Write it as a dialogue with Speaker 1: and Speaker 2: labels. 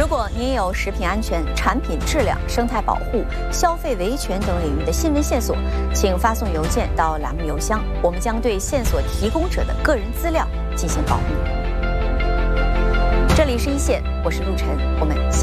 Speaker 1: 如果您也有食品安全、产品质量、生态保护、消费维权等领域的新闻线索，请发送邮件到栏目邮箱，我们将对线索提供者的个人资料进行保密。这里是一线，我是陆晨，我们下。